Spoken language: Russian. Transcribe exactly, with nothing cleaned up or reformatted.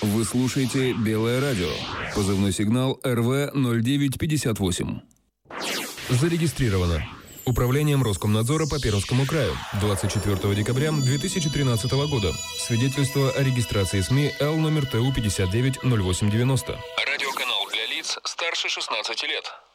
Вы слушаете «Белое радио». Позывной сигнал эр вэ ноль девять пятьдесят восемь. Зарегистрировано Управлением Роскомнадзора по Пермскому краю двадцать четвёртого декабря две тысячи тринадцатого года. Свидетельство о регистрации СМИ Л номер Т У пятьдесят девять ноль восемь девяносто. Радиоканал для лиц старше шестнадцати лет.